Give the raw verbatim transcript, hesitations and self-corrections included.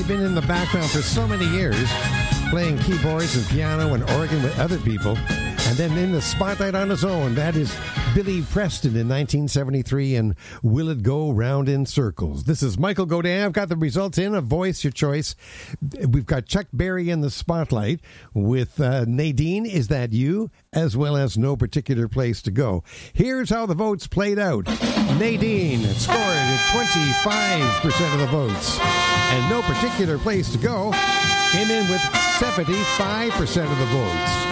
been in the background for so many years, playing keyboards and piano and organ with other people, and then in the spotlight on his own. That is Billy Preston in nineteen seventy-three and Will It Go Round in Circles. This is Michael Godin. I've got the results in. A voice, your choice. We've got Chuck Berry in the spotlight with uh, Nadine, Is That You? As well as No Particular Place to Go. Here's how the votes played out. Nadine scored at twenty-five percent of the votes, and No Particular Place to Go came in with seventy-five percent of the votes.